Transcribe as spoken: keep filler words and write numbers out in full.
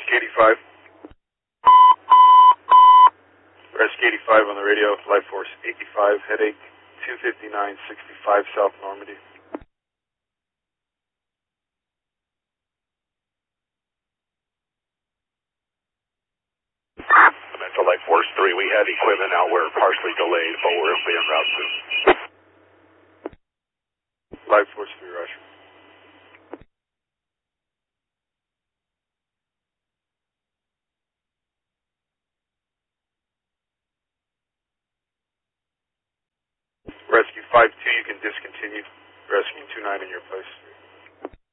Rescue eighty-five. Rescue eighty-five on the radio, Life Force eighty-five, headache two fifty-nine sixty-five South Normandy. Mental Life Force three, we have equipment out. We're partially delayed, but we'll be en route soon. Life Force three, Roger. Rescue five two, you can discontinue. Rescue two nine in your place.